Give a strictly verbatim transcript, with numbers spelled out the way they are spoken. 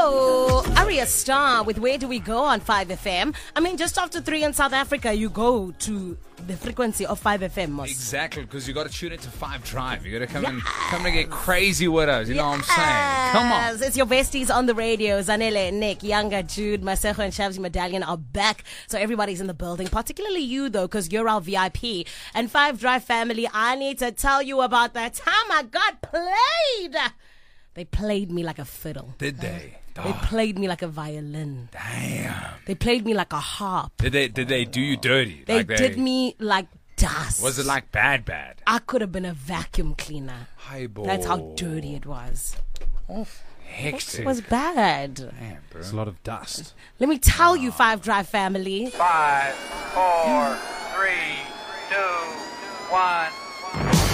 Yo, Arya Star with Where Do We Go on five F M. I mean, just after three in South Africa, you go to the frequency of five F M. Most. Exactly, because you got to tune into Five Drive. You got to come yes. and come and get crazy with us. You yes. know what I'm saying? Come on. It's your besties on the radio. Zanele, Nick, Younger, Jude, Masejo, and Shabs Medallion are back. So everybody's in the building, particularly you, though, because you're our V I P. And Five Drive family, I need to tell you about the time I got played. They played me like a fiddle. Did they? They oh. played me like a violin. Damn. They played me like a harp. Did they Did they do you dirty? They like they, did me like dust. Was it like bad, bad? I could have been a vacuum cleaner. Hi, boy. That's how dirty it was. Hectic. It was bad. Damn, bro. It's a lot of dust. Let me tell you, Five Drive family. Five, four, three, two, one.